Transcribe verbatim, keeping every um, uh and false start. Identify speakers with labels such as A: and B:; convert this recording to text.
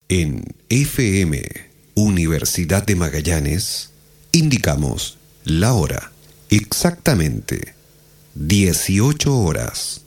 A: En F M Universidad de Magallanes indicamos la hora, exactamente dieciocho horas.